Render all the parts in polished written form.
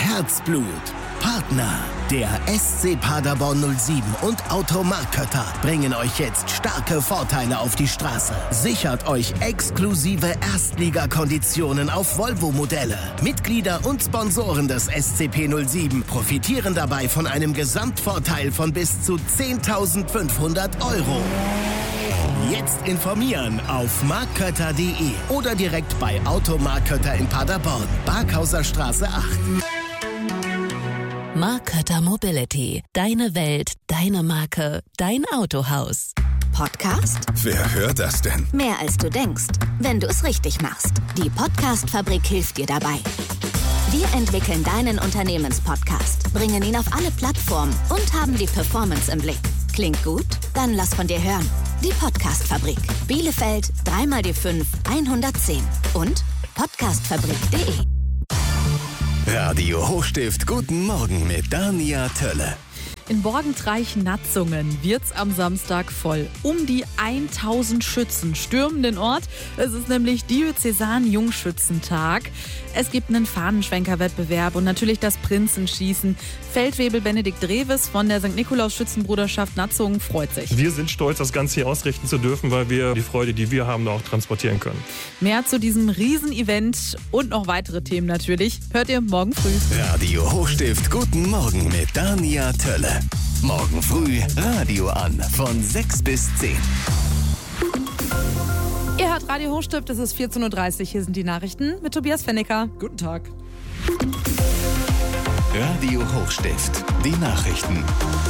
Herzblut, Partner. Der SC Paderborn 07 und Automark Kötter bringen euch jetzt starke Vorteile auf die Straße. Sichert euch exklusive Erstligakonditionen auf Volvo-Modelle. Mitglieder und Sponsoren des SCP 07 profitieren dabei von einem Gesamtvorteil von bis zu 10.500 Euro. Jetzt informieren auf markkötter.de oder direkt bei Automark Kötter in Paderborn, Barkhauser Straße 8. Mark Kötter Mobility. Deine Welt, deine Marke, dein Autohaus. Podcast? Wer hört das denn? Mehr als du denkst, wenn du es richtig machst. Die Podcast-Fabrik hilft dir dabei. Wir entwickeln deinen Unternehmenspodcast, bringen ihn auf alle Plattformen und haben die Performance im Blick. Klingt gut? Dann lass von dir hören. Die Podcast-Fabrik. Bielefeld 3x5 110 und podcastfabrik.de. Radio Hochstift, guten Morgen mit Dania Tölle. In Borgentreich-Natzungen wird's am Samstag voll. Um die 1000 Schützen stürmen den Ort. Es ist nämlich Diözesan-Jungschützentag. Es gibt einen Fahnenschwenker-Wettbewerb und natürlich das Prinzenschießen. Feldwebel Benedikt Dreves von der St. Nikolaus-Schützenbruderschaft Natzungen freut sich. Wir sind stolz, das Ganze hier ausrichten zu dürfen, weil wir die Freude, die wir haben, auch transportieren können. Mehr zu diesem Riesenevent und noch weitere Themen natürlich hört ihr morgen früh. Radio Hochstift, guten Morgen mit Dania Tölle. Morgen früh Radio an von 6 bis 10. Ihr hört Radio Hochstift, es ist 14.30 Uhr. Hier sind die Nachrichten mit Tobias Fennecker. Guten Tag. Radio Hochstift, die Nachrichten.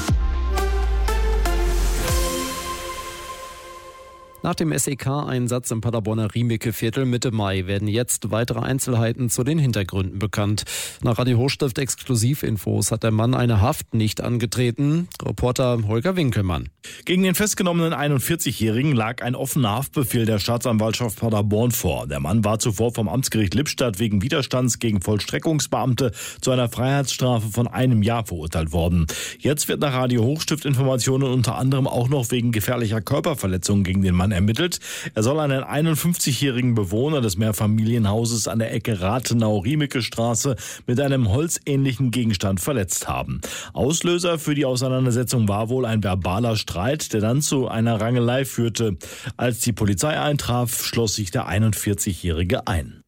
Nach dem SEK-Einsatz im Paderborner Riemeke-Viertel Mitte Mai werden jetzt weitere Einzelheiten zu den Hintergründen bekannt. Nach Radio Hochstift Exklusivinfos hat der Mann eine Haft nicht angetreten. Reporter Holger Winkelmann. Gegen den festgenommenen 41-Jährigen lag ein offener Haftbefehl der Staatsanwaltschaft Paderborn vor. Der Mann war zuvor vom Amtsgericht Lippstadt wegen Widerstands gegen Vollstreckungsbeamte zu einer Freiheitsstrafe von 1 Jahr verurteilt worden. Jetzt wird nach Radio Hochstift Informationen unter anderem auch noch wegen gefährlicher Körperverletzung gegen den Mann ermittelt. Er soll einen 51-jährigen Bewohner des Mehrfamilienhauses an der Ecke Rathenau-Riemeke-Straße mit einem holzähnlichen Gegenstand verletzt haben. Auslöser für die Auseinandersetzung war wohl ein verbaler Streit, der dann zu einer Rangelei führte. Als die Polizei eintraf, schloss sich der 41-Jährige ein.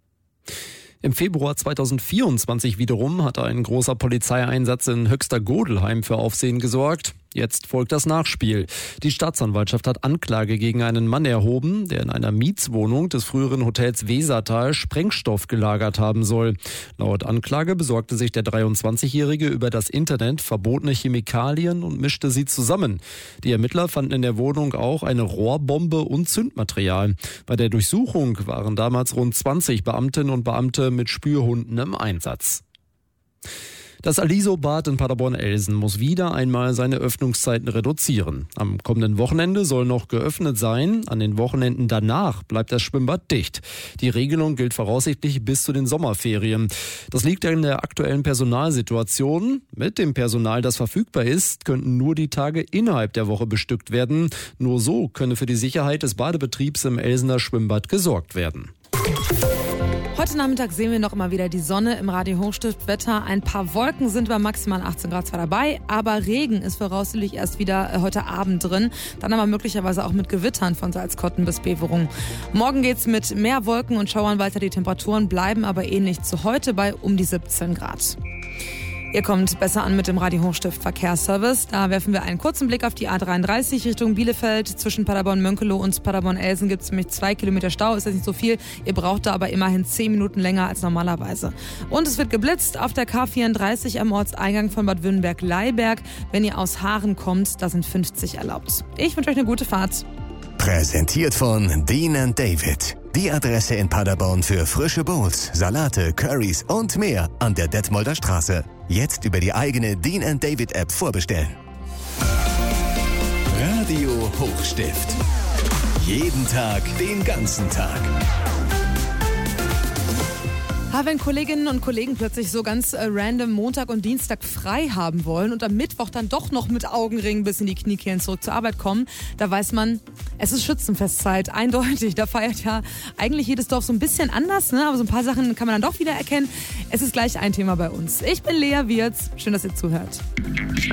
Im Februar 2024 wiederum hatte ein großer Polizeieinsatz in Höxter-Godelheim für Aufsehen gesorgt. Jetzt folgt das Nachspiel. Die Staatsanwaltschaft hat Anklage gegen einen Mann erhoben, der in einer Mietswohnung des früheren Hotels Wesertal Sprengstoff gelagert haben soll. Laut Anklage besorgte sich der 23-Jährige über das Internet verbotene Chemikalien und mischte sie zusammen. Die Ermittler fanden in der Wohnung auch eine Rohrbombe und Zündmaterial. Bei der Durchsuchung waren damals rund 20 Beamtinnen und Beamte mit Spürhunden im Einsatz. Das Aliso-Bad in Paderborn-Elsen muss wieder einmal seine Öffnungszeiten reduzieren. Am kommenden Wochenende soll noch geöffnet sein. An den Wochenenden danach bleibt das Schwimmbad dicht. Die Regelung gilt voraussichtlich bis zu den Sommerferien. Das liegt in der aktuellen Personalsituation. Mit dem Personal, das verfügbar ist, könnten nur die Tage innerhalb der Woche bestückt werden. Nur so könne für die Sicherheit des Badebetriebs im Elsener Schwimmbad gesorgt werden. Heute Nachmittag sehen wir noch immer wieder die Sonne im Radio Hochstift. Wetter, ein paar Wolken sind bei maximal 18 Grad zwar dabei, aber Regen ist voraussichtlich erst wieder heute Abend drin. Dann aber möglicherweise auch mit Gewittern von Salzkotten bis Beverung. Morgen geht's mit mehr Wolken und Schauern weiter. Die Temperaturen bleiben aber ähnlich zu heute bei um die 17 Grad. Ihr kommt besser an mit dem Radio Hochstift Verkehrsservice. Da werfen wir einen kurzen Blick auf die A33 Richtung Bielefeld. Zwischen Paderborn-Mönkeloh und Paderborn-Elsen gibt es nämlich 2 Kilometer Stau. Ist jetzt nicht so viel. Ihr braucht da aber immerhin 10 Minuten länger als normalerweise. Und es wird geblitzt auf der K34 am Ortseingang von Bad Wünnenberg-Leiberg. Wenn ihr aus Haaren kommt, da sind 50 erlaubt. Ich wünsche euch eine gute Fahrt. Präsentiert von Dean & David. Die Adresse in Paderborn für frische Bowls, Salate, Currys und mehr an der Detmolder Straße. Jetzt über die eigene Dean & David App vorbestellen. Radio Hochstift. Jeden Tag, den ganzen Tag. Wenn Kolleginnen und Kollegen plötzlich so ganz random Montag und Dienstag frei haben wollen und am Mittwoch dann doch noch mit Augenringen bis in die Kniekehlen zurück zur Arbeit kommen, da weiß man, es ist Schützenfestzeit, eindeutig. Da feiert ja eigentlich jedes Dorf so ein bisschen anders, ne? Aber so ein paar Sachen kann man dann doch wieder erkennen. Es ist gleich ein Thema bei uns. Ich bin Lea Wirz, schön, dass ihr zuhört.